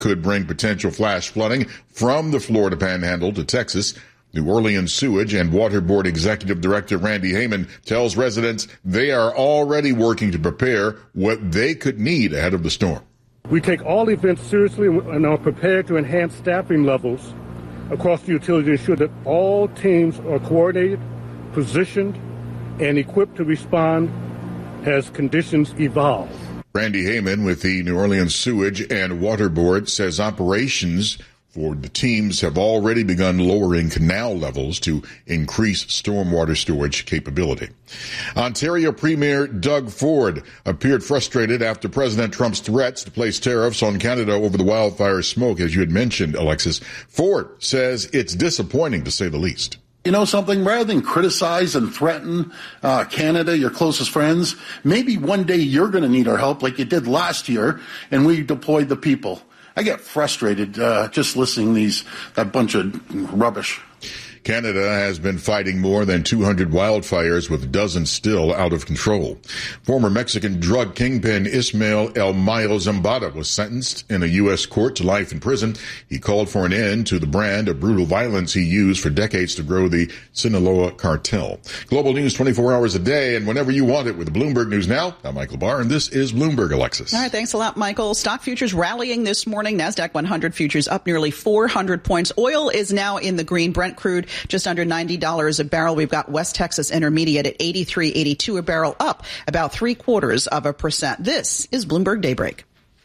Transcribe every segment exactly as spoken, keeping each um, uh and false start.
could bring potential flash flooding from the Florida Panhandle to Texas. New Orleans Sewage and Water Board Executive Director Randy Heyman tells residents they are already working to prepare what they could need ahead of the storm. We take all events seriously and are prepared to enhance staffing levels across the utility to ensure that all teams are coordinated, positioned, and equipped to respond as conditions evolve. Randy Heyman with the New Orleans Sewage and Water Board says operations for the teams have already begun lowering canal levels to increase stormwater storage capability. Ontario Premier Doug Ford appeared frustrated after President Trump's threats to place tariffs on Canada over the wildfire smoke, as you had mentioned, Alexis. Ford says it's disappointing, to say the least. You know something, rather than criticize and threaten uh, Canada, your closest friends, maybe one day you're going to need our help like you did last year, and we deployed the people. I get frustrated uh, just listening to these that bunch of rubbish. Canada has been fighting more than two hundred wildfires, with dozens still out of control. Former Mexican drug kingpin Ismael El Mayo Zambada was sentenced in a U S court to life in prison. He called for an end to the brand of brutal violence he used for decades to grow the Sinaloa cartel. Global news twenty-four hours a day and whenever you want it with Bloomberg News Now. I'm Michael Barr, and this is Bloomberg, Alexis. All right, thanks a lot, Michael. Stock futures rallying this morning. NASDAQ one hundred futures up nearly four hundred points. Oil is now in the green. Brent crude just under ninety dollars a barrel. We've got West Texas Intermediate at eighty-three eighty-two a barrel, up about three quarters of a percent. This is Bloomberg Daybreak.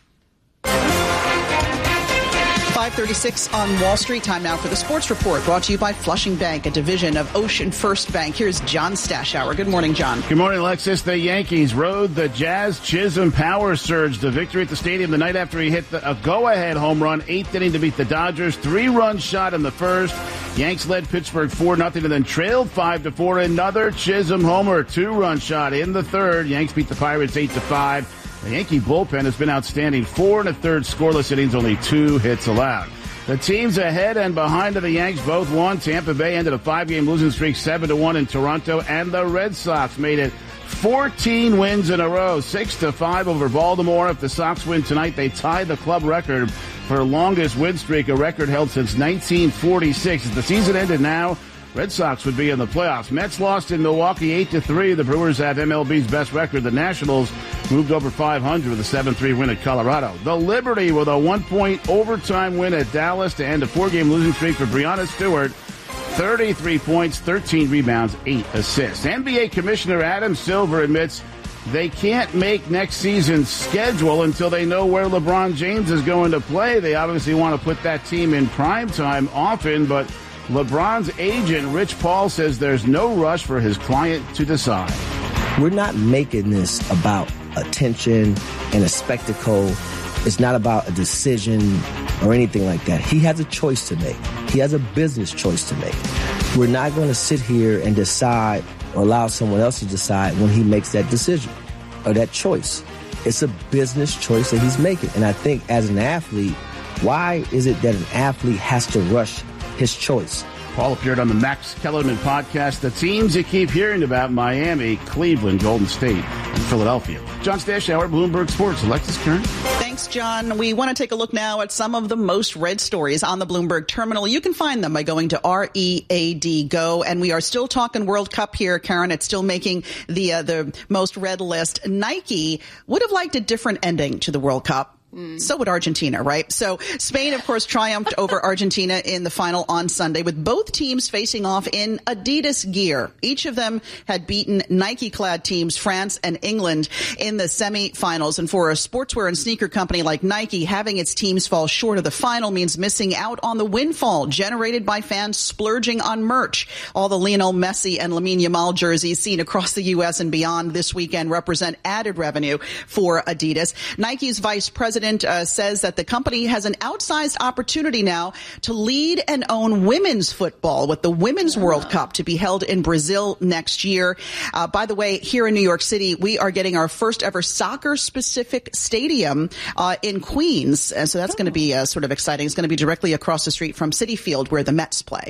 five thirty-six on Wall Street. Time now for the Sports Report, brought to you by Flushing Bank, a division of Ocean First Bank. Here's John Stashower. Good morning, John. Good morning, Alexis. The Yankees rode the Jazz Chisholm power surge to victory at the stadium the night after he hit the, a go-ahead home run, eighth inning to beat the Dodgers. Three-run shot in the first. Yanks led Pittsburgh four nothing and then trailed five to four. Another Chisholm homer, two-run shot in the third. Yanks beat the Pirates eight to five. The Yankee bullpen has been outstanding. Four and a third scoreless innings, only two hits allowed. The teams ahead and behind of the Yanks both won. Tampa Bay ended a five-game losing streak, seven to one in Toronto, and the Red Sox made it fourteen wins in a row, six to five over Baltimore. If the Sox win tonight, they tie the club record for longest win streak, a record held since nineteen forty-six. As the season ended now, Red Sox would be in the playoffs. Mets lost in Milwaukee eight to three. The Brewers have M L B's best record. The Nationals moved over five hundred with a seven three win at Colorado. The Liberty with a one-point overtime win at Dallas to end a four-game losing streak for Breanna Stewart. thirty-three points, thirteen rebounds, eight assists. N B A Commissioner Adam Silver admits they can't make next season's schedule until they know where LeBron James is going to play. They obviously want to put that team in prime time often, but LeBron's agent, Rich Paul, says there's no rush for his client to decide. We're not making this about attention and a spectacle. It's not about a decision or anything like that. He has a choice to make. He has a business choice to make. We're not going to sit here and decide or allow someone else to decide when he makes that decision or that choice. It's a business choice that he's making. And I think as an athlete, why is it that an athlete has to rush his choice? Paul appeared on the Max Kellerman podcast. The teams you keep hearing about: Miami, Cleveland, Golden State, and Philadelphia. John Stashower, Bloomberg Sports. Alexis Kern. Thanks, John. We want to take a look now at some of the most read stories on the Bloomberg terminal. You can find them by going to R E A D Go. And we are still talking World Cup here, Karen. It's still making the uh, the most read list. Nike would have liked a different ending to the World Cup. So would Argentina, right? So Spain, of course, triumphed over Argentina in the final on Sunday, with both teams facing off in Adidas gear. Each of them had beaten Nike-clad teams, France and England, in the semifinals. And for a sportswear and sneaker company like Nike, having its teams fall short of the final means missing out on the windfall generated by fans splurging on merch. All the Lionel Messi and Lamine Yamal jerseys seen across the U S and beyond this weekend represent added revenue for Adidas. Nike's vice president Uh, says that the company has an outsized opportunity now to lead and own women's football, with the Women's World Cup to be held in Brazil next year. Uh, by the way, here in New York City, we are getting our first ever soccer-specific stadium uh, in Queens. And so that's oh. going to be uh, sort of exciting. It's going to be directly across the street from Citi Field, where the Mets play.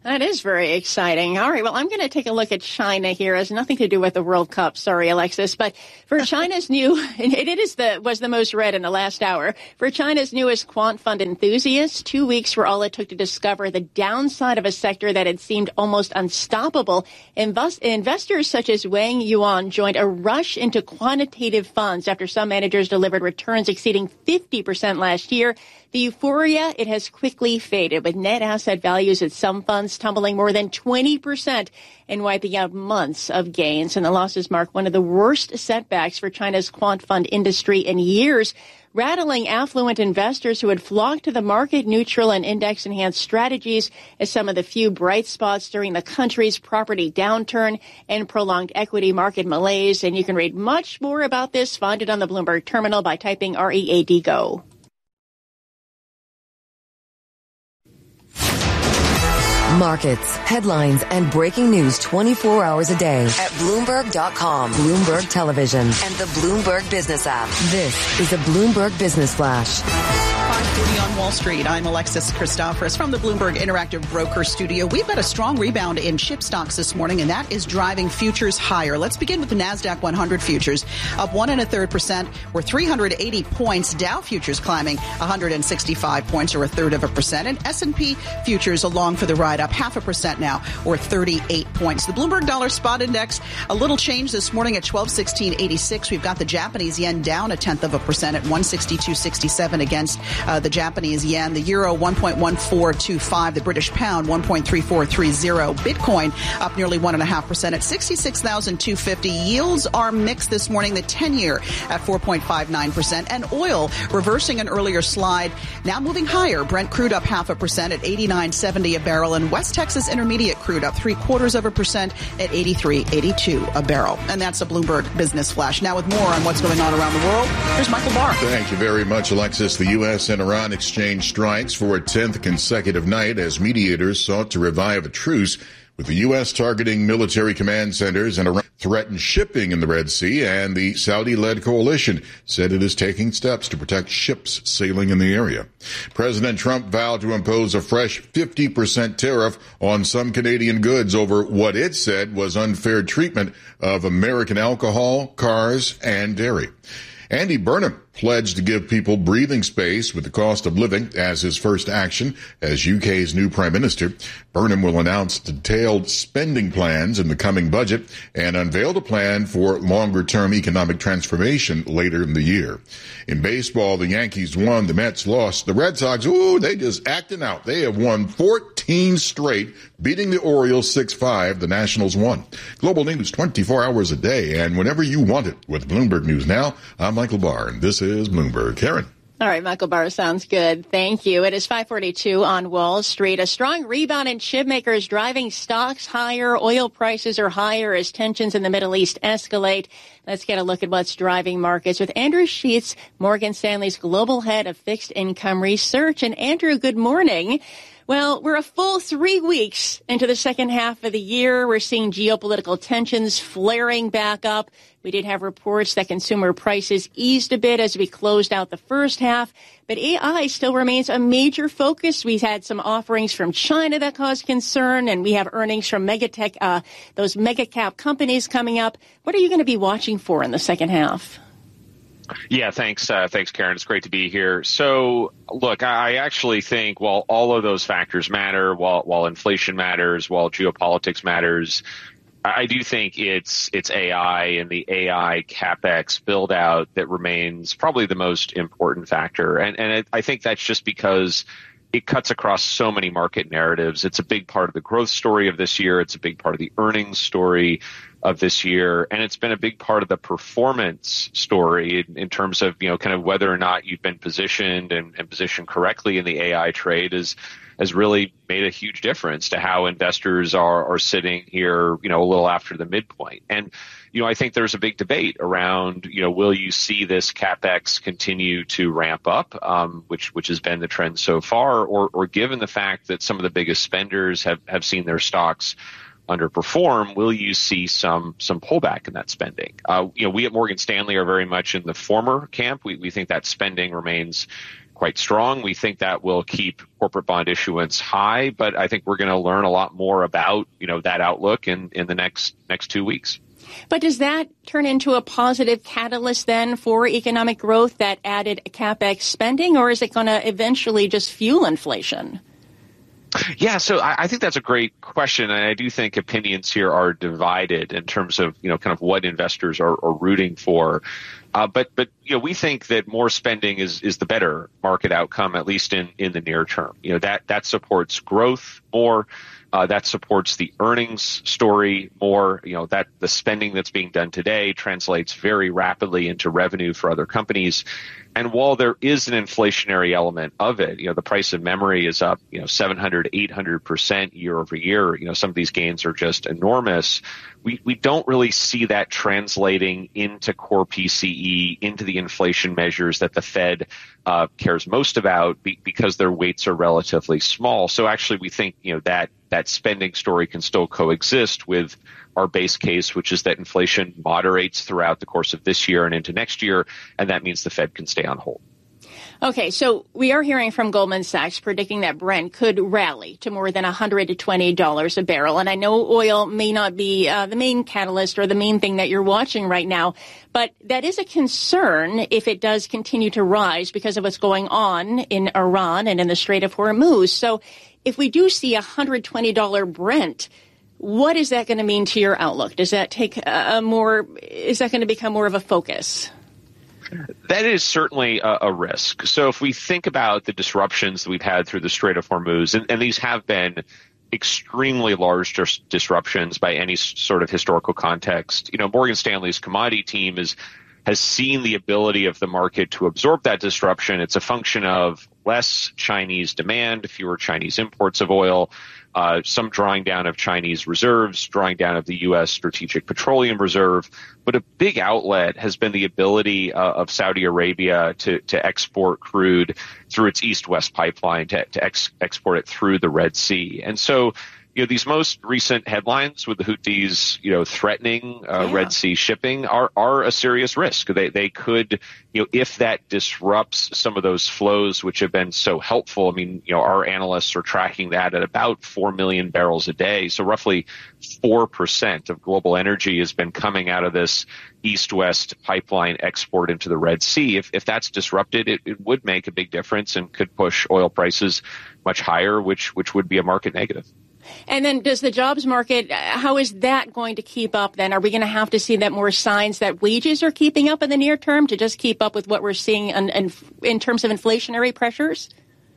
That is very exciting. All right, well, I'm going to take a look at China here. It has nothing to do with the World Cup. Sorry, Alexis. But for China's new, it is the was the most read in the last hour. For China's newest quant fund enthusiasts, two weeks were all it took to discover the downside of a sector that had seemed almost unstoppable. Invest, investors such as Wang Yuan joined a rush into quantitative funds after some managers delivered returns exceeding fifty percent last year. The euphoria, it has quickly faded, with net asset values at some funds tumbling more than twenty percent and wiping out months of gains. And the losses mark one of the worst setbacks for China's quant fund industry in years, rattling affluent investors who had flocked to the market-neutral and index-enhanced strategies as some of the few bright spots during the country's property downturn and prolonged equity market malaise. And you can read much more about this, find it on the Bloomberg Terminal by typing R E A D GO. Markets, headlines, and breaking news twenty-four hours a day at Bloomberg dot com, Bloomberg Television, and the Bloomberg Business app. This is a Bloomberg Business Flash. five thirty on Wall Street. I'm Alexis Christoforous from the Bloomberg Interactive Broker Studio. We've got a strong rebound in chip stocks this morning, and that is driving futures higher. Let's begin with the NASDAQ one hundred futures, up one and a third percent, or three hundred eighty points. Dow futures climbing one hundred sixty-five points, or a third of a percent. And S and P futures along for the ride, up half a percent now, or thirty-eight points. The Bloomberg Dollar Spot Index, a little change this morning at twelve sixteen eighty-six. We've got the Japanese yen down a tenth of a percent at one sixty-two sixty-seven against uh, the Japanese yen. The euro one point one four two five. The British pound one point three four three zero. Bitcoin up nearly one and a half percent at sixty-six thousand two hundred fifty. Yields are mixed this morning. The ten-year at four point five nine percent, and oil reversing an earlier slide, now moving higher. Brent crude up half a percent at eighty-nine seventy a barrel, and West Texas Intermediate crude up three quarters of a percent at eighty-three eighty-two a barrel. And that's a Bloomberg Business Flash. Now with more on what's going on around the world, here's Michael Barr. Thank you very much, Alexis. The U S and Iran exchanged strikes for a tenth consecutive night as mediators sought to revive a truce, with the U S targeting military command centers and Iran threatened shipping in the Red Sea, and the Saudi-led coalition said it is taking steps to protect ships sailing in the area. President Trump vowed to impose a fresh fifty percent tariff on some Canadian goods over what it said was unfair treatment of American alcohol, cars, and dairy. Andy Burnham pledged to give people breathing space with the cost of living as his first action as U K's new prime minister. Burnham will announce detailed spending plans in the coming budget and unveil a plan for longer-term economic transformation later in the year. In baseball, the Yankees won, the Mets lost. The Red Sox, ooh, they just acting out. They have won fourteen straight, beating the Orioles six five. The Nationals won. Global news twenty-four hours a day and whenever you want it with Bloomberg News Now. I'm Michael Barr, and this is Bloomberg. Karen. All right, Michael Barr, sounds good. Thank you. It is five forty-two on Wall Street. A strong rebound in chip makers driving stocks higher. Oil prices are higher as tensions in the Middle East escalate. Let's get a look at what's driving markets with Andrew Sheets, Morgan Stanley's global head of fixed income research. And Andrew, good morning. Well, we're a full three weeks into the second half of the year. We're seeing geopolitical tensions flaring back up. We did have reports that consumer prices eased a bit as we closed out the first half, but A I still remains a major focus. We've had some offerings from China that caused concern, and we have earnings from megatech, uh, those mega cap companies coming up. What are you going to be watching for in the second half? Yeah, thanks. Uh, thanks, Karen. It's great to be here. So, look, I actually think while all of those factors matter, while while inflation matters, while geopolitics matters, I do think it's it's A I and the A I CapEx build out that remains probably the most important factor. And, and it, I think that's just because it cuts across so many market narratives. It's a big part of the growth story of this year. It's a big part of the earnings story of this year. And it's been a big part of the performance story in, in terms of, you know, kind of whether or not you've been positioned and, and positioned correctly in the A I trade is has really made a huge difference to how investors are, are sitting here, you know, a little after the midpoint. And, you know, I think there's a big debate around, you know, will you see this CapEx continue to ramp up, um, which which has been the trend so far, or or given the fact that some of the biggest spenders have, have seen their stocks underperform, will you see some some pullback in that spending? Uh, you know, we at Morgan Stanley are very much in the former camp. We we think that spending remains quite strong. We think that will keep corporate bond issuance high, but I think we're going to learn a lot more about, you know, that outlook in, in the next next two weeks. But does that turn into a positive catalyst then for economic growth, that added CapEx spending, or is it going to eventually just fuel inflation? Yeah, so I, I think that's a great question, and I do think opinions here are divided in terms of, you know, kind of what investors are, are rooting for. Uh, but, but you know, we think that more spending is, is the better market outcome, at least in, in the near term. You know, that, that supports growth more. Uh, that supports the earnings story more. You know, that the spending that's being done today translates very rapidly into revenue for other companies. And while there is an inflationary element of it, you know, the price of memory is up, you know, seven hundred, eight hundred percent year over year. You know, some of these gains are just enormous. We, we don't really see that translating into core P C E, into the inflation measures that the Fed uh, cares most about be, because their weights are relatively small. So actually, we think, you know, that that spending story can still coexist with our base case, which is that inflation moderates throughout the course of this year and into next year, and that means the Fed can stay on hold. Okay, so we are hearing from Goldman Sachs predicting that Brent could rally to more than one hundred twenty dollars a barrel. And I know oil may not be uh, the main catalyst or the main thing that you're watching right now, but that is a concern if it does continue to rise because of what's going on in Iran and in the Strait of Hormuz. So if we do see one hundred twenty dollars Brent, what is that going to mean to your outlook? Does that take a more, is that going to become more of a focus? That is certainly a, a risk. So if we think about the disruptions that we've had through the Strait of Hormuz, and, and these have been extremely large dis- disruptions by any s- sort of historical context, you know, Morgan Stanley's commodity team is has seen the ability of the market to absorb that disruption. It's a function of less Chinese demand, fewer Chinese imports of oil, uh, some drawing down of Chinese reserves, drawing down of the U S Strategic Petroleum Reserve. But a big outlet has been the ability uh, of Saudi Arabia to, to export crude through its east-west pipeline, to, to ex- export it through the Red Sea. And so, you know, these most recent headlines with the Houthis, you know, threatening uh, yeah. Red Sea shipping are, are a serious risk. They they could, you know, if that disrupts some of those flows, which have been so helpful. I mean, you know, our analysts are tracking that at about four million barrels a day. So roughly four percent of global energy has been coming out of this east-west pipeline export into the Red Sea. If, if that's disrupted, it, it would make a big difference and could push oil prices much higher, which which would be a market negative. And then does the jobs market, how is that going to keep up then? Are we going to have to see that more signs that wages are keeping up in the near term to just keep up with what we're seeing in, in, in terms of inflationary pressures?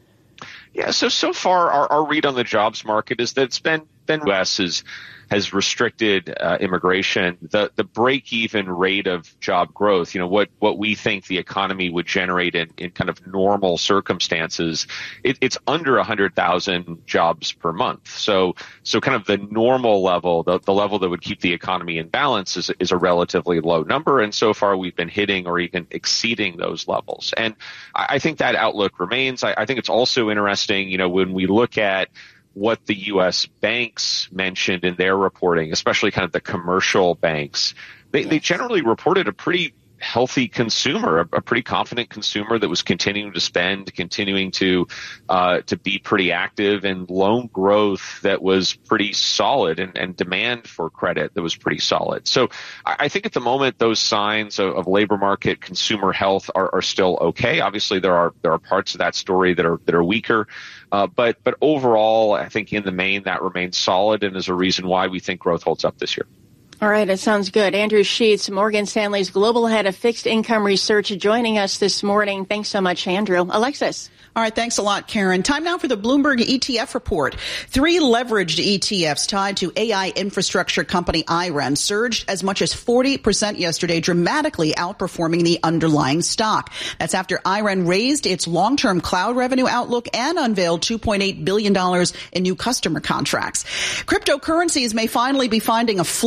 Yeah, so so far our, our read on the jobs market is that it's been, been U S is has restricted uh, immigration. The the break-even rate of job growth, you know, what, what we think the economy would generate in, in kind of normal circumstances, it, it's under one hundred thousand jobs per month. So so kind of the normal level, the, the level that would keep the economy in balance is, is a relatively low number. And so far we've been hitting or even exceeding those levels. And I, I think that outlook remains. I, I think it's also interesting, you know, when we look at what the U S banks mentioned in their reporting, especially kind of the commercial banks, they, yes. they generally reported a pretty healthy consumer, a, a pretty confident consumer that was continuing to spend, continuing to uh, to be pretty active, and loan growth that was pretty solid, and, and demand for credit that was pretty solid. So I, I think at the moment those signs of, of labor market, consumer health are, are still okay. Obviously, there are there are parts of that story that are that are weaker, uh, but but overall, I think in the main that remains solid, and is a reason why we think growth holds up this year. All right, that sounds good. Andrew Sheets, Morgan Stanley's global head of fixed income research, joining us this morning. Thanks so much, Andrew. Alexis. All right, thanks a lot, Karen. Time now for the Bloomberg E T F report. Three leveraged E T Fs tied to A I infrastructure company I R E N surged as much as forty percent yesterday, dramatically outperforming the underlying stock. That's after I R E N raised its long-term cloud revenue outlook and unveiled two point eight billion dollars in new customer contracts. Cryptocurrencies may finally be finding a floor.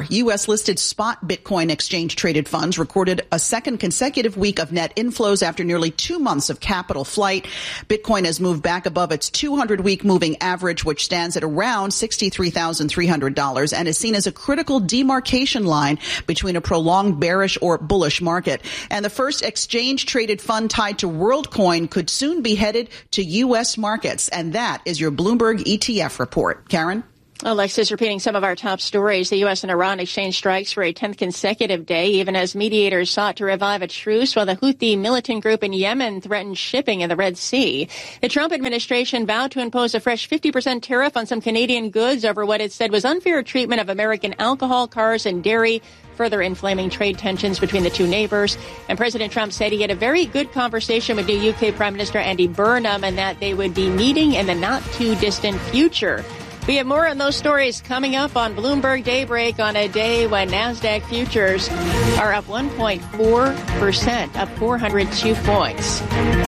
U S-listed spot Bitcoin exchange-traded funds recorded a second consecutive week of net inflows after nearly two months of capital flight. Bitcoin has moved back above its two hundred week moving average, which stands at around sixty-three thousand three hundred dollars and is seen as a critical demarcation line between a prolonged bearish or bullish market. And the first exchange-traded fund tied to WorldCoin could soon be headed to U S markets. And that is your Bloomberg E T F report. Karen? Alexis, repeating some of our top stories. The U S and Iran exchanged strikes for a tenth consecutive day, even as mediators sought to revive a truce while the Houthi militant group in Yemen threatened shipping in the Red Sea. The Trump administration vowed to impose a fresh fifty percent tariff on some Canadian goods over what it said was unfair treatment of American alcohol, cars, and dairy, further inflaming trade tensions between the two neighbors. And President Trump said he had a very good conversation with new U K Prime Minister Andy Burnham and that they would be meeting in the not-too-distant future. We have more on those stories coming up on Bloomberg Daybreak on a day when NASDAQ futures are up one point four percent, up four hundred two points.